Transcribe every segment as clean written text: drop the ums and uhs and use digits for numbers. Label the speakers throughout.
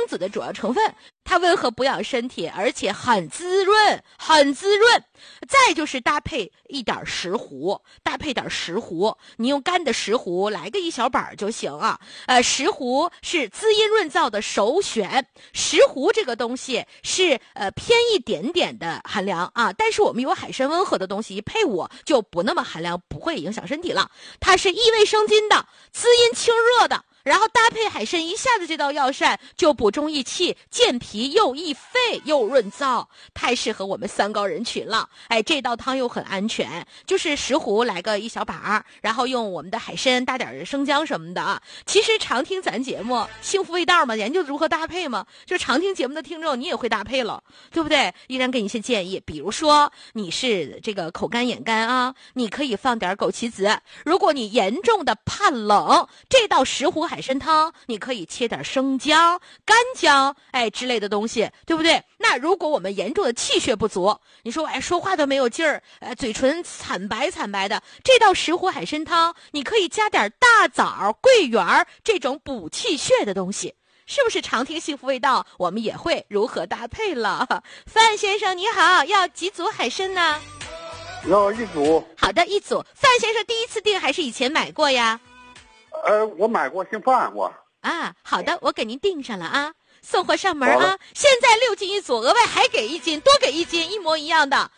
Speaker 1: 子的主要成分，它温和补养身体，而且很滋润，很滋润。再就是搭配一点石斛，你用干的石斛来个1小板就行啊。石斛是滋阴润燥的首选，石斛这个东西是偏一点点的寒凉啊，但是我们有海参温和的东西一配伍就不那么寒凉，不会影响身体了。它是益胃生津的，滋阴清热的。然后搭配海参，一下子这道药膳就补中益气，健脾又益肺又润燥，太适合我们三高人群了。这道汤又很安全，就是石斛来个1小把，然后用我们的海参搭点生姜什么的啊。其实常听咱节目幸福味道嘛，研究如何搭配嘛，就常听节目的听众你也会搭配了，对不对？依然给你一些建议，比如说你是这个口干眼干啊，你可以放点枸杞子。如果你严重的怕冷，这道石斛海参汤你可以切点生姜、干姜之类的东西，对不对？那如果我们严重的气血不足，你说说话都没有劲儿，嘴唇惨白的，这道石斛海参汤你可以加点大枣、桂圆这种补气血的东西。是不是常听幸福味道我们也会如何搭配了？范先生你好，要几组海参呢？
Speaker 2: 要1组。
Speaker 1: 好的，1组。范先生第一次订还是以前买过呀？
Speaker 2: 我买过，姓范我。
Speaker 1: 好的，我给您订上了啊，送货上门啊。现在6斤1组，额外还给1斤，多给1斤，一模一样的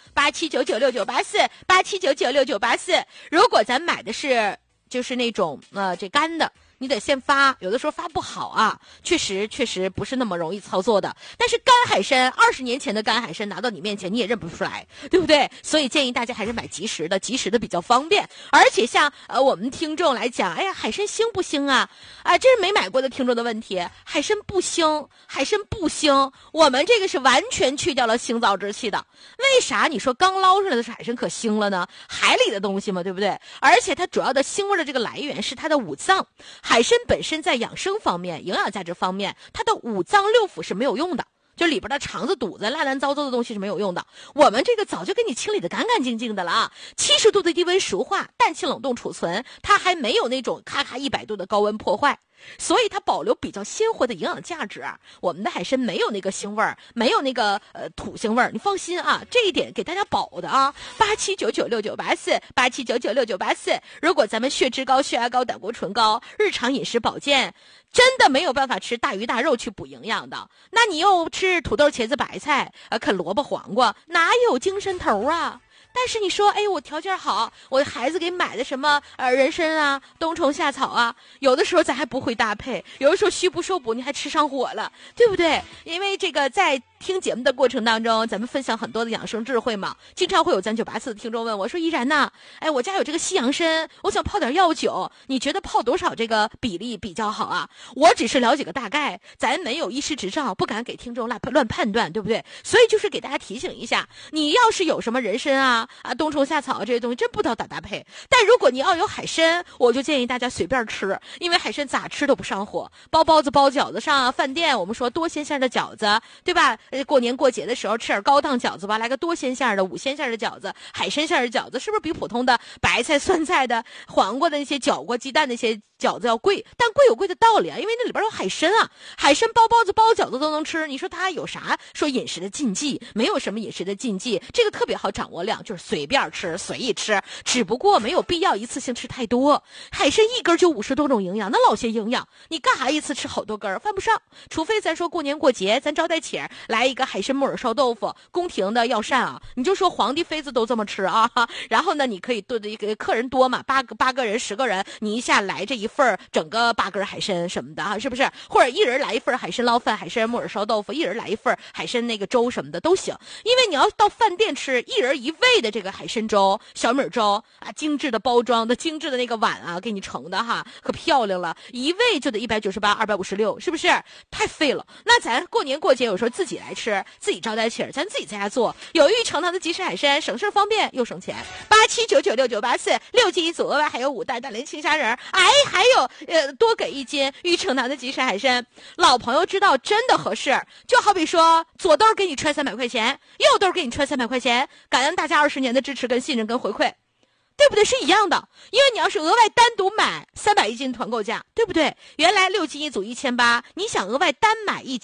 Speaker 1: ，87996984，87996984。如果咱买的是就是那种这干的，你得先发，有的时候发不好啊，确实不是那么容易操作的。但是干海参，20年前的干海参拿到你面前你也认不出来，对不对？所以建议大家还是买及时的比较方便。而且像我们听众来讲，海参腥不腥啊？这是没买过的听众的问题。海参不腥，我们这个是完全去掉了腥燥之气的。为啥你说刚捞出来的海参可腥了呢？海里的东西嘛，对不对？而且它主要的腥味的这个来源是它的五脏。海参本身在养生方面、营养价值方面，它的五脏六腑是没有用的，就里边的肠子、肚子烂糟糟的东西是没有用的。我们这个早就给你清理的干干净净的了啊！70度的低温熟化，氮气冷冻储存，它还没有那种咔咔100度的高温破坏。所以它保留比较鲜活的营养价值。我们的海参没有那个腥味儿，没有那个土腥味儿，你放心啊，这一点给大家保的啊。87996984，87996984。如果咱们血脂高、血压高、胆固醇高，日常饮食保健真的没有办法吃大鱼大肉去补营养的，那你又吃土豆、茄子、白菜，啃萝卜、黄瓜，哪有精神头啊？但是你说，我条件好，我孩子给买的什么人参啊、冬虫夏草啊，有的时候咱还不会搭配，有的时候虚不受补，你还吃上火了，对不对？因为这个在听节目的过程当中，咱们分享很多的养生智慧嘛，经常会有咱984的听众问我说：“依然呐，我家有这个西洋参，我想泡点药酒，你觉得泡多少这个比例比较好啊？”我只是了解个大概，咱没有医师执照，不敢给听众乱判断，对不对？所以就是给大家提醒一下，你要是有什么人参啊、冬虫夏草这些东西，真不知道咋搭配。但如果你要有海参，我就建议大家随便吃，因为海参咋吃都不上火。包子、包饺子上饭店，我们说多鲜馅的饺子，对吧？过年过节的时候吃点高档饺子吧，来个多鲜馅的5鲜馅的饺子，海参馅的饺子，是不是比普通的白菜、酸菜的、黄瓜的那些搅过鸡蛋那些饺子要贵？但贵有贵的道理啊，因为那里边有海参啊，海参包子、包饺子都能吃。你说它有啥说饮食的禁忌？没有什么饮食的禁忌，这个特别好掌握量，就是随便吃、随意吃，只不过没有必要一次性吃太多。海参一根就50多种营养，那老些营养，你干啥一次吃好多根犯不上。除非咱说过年过节，咱招待请来一个海参木耳烧豆腐，宫廷的药膳啊，你就说皇帝妃子都这么吃啊。然后呢，你可以对的一个客人多嘛，8个人、10个人，你一下来这一份整个8根海参什么的啊，是不是？或者一人来一份海参捞饭、海参木耳烧豆腐，一人来一份海参那个粥什么的都行。因为你要到饭店吃一人一味的这个海参粥、小米粥啊，精致的包装的、精致的那个碗啊，给你盛的哈，可漂亮了，一味就得198、256，是不是？太费了。那咱过年过节有时候自己来吃，自己招待请，咱自己在家做，有益成汤的即食海参，省事方便又省钱。87996984，6斤1组，额外还有5袋大连青虾仁，还有多给1斤益成汤的即食海参。老朋友知道真的合适，就好比说左兜给你揣300块钱，右兜给你揣300块钱，感恩大家20年的支持跟信任跟回馈，对不对？是一样的。因为你要是额外单独买300一斤团购价，对不对？原来6斤1组1800，你想额外单买1斤